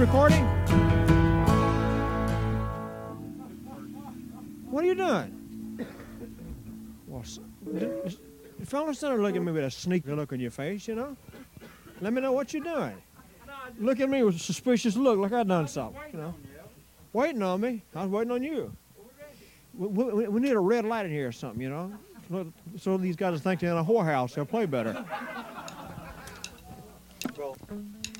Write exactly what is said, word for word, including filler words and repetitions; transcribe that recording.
recording? What are you doing? Well, the fellas don't look at me with a sneaky look on your face, you know? Let me know what you're doing. Look at me with a suspicious look, like I done something, you know? Waiting on me? I was waiting on you. We, we, we need a red light in here or something, you know? So these guys think they're in a whorehouse, they'll play better.